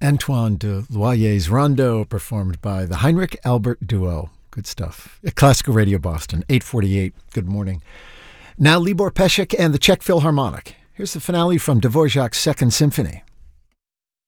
Antoine de Loyer's Rondo, performed by the Heinrich Albert Duo. Good stuff. At Classical Radio Boston, 8:48. Good morning. Now Libor Pesik and the Czech Philharmonic. Here's the finale from Dvorak's Second Symphony.